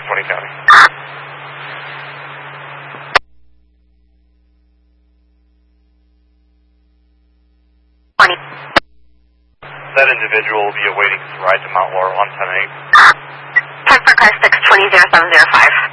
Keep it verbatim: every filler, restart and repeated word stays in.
twenty County. twenty. That individual will be awaiting his ride to Mount Laurel on ten eight. ten for car six, twenty zero seven zero five.